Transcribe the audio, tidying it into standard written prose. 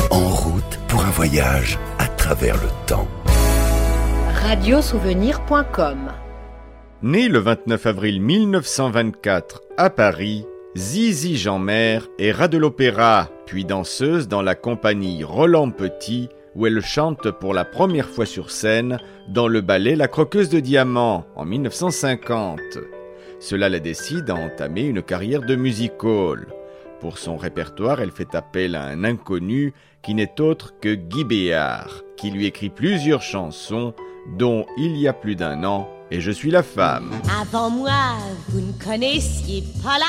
En route pour un voyage à travers le temps. Radiosouvenir.com. Né le 29 avril 1924 à Paris, Zizi Jeanmaire est rat de l'opéra, puis danseuse dans la compagnie Roland Petit, où elle chante pour la première fois sur scène dans le ballet La Croqueuse de Diamants en 1950. Cela la décide à entamer une carrière de music-hall. Pour son répertoire, elle fait appel à un inconnu qui n'est autre que Guy Béard, qui lui écrit plusieurs chansons, dont Il y a plus d'un an et Je suis la femme. Avant moi, vous ne connaissiez pas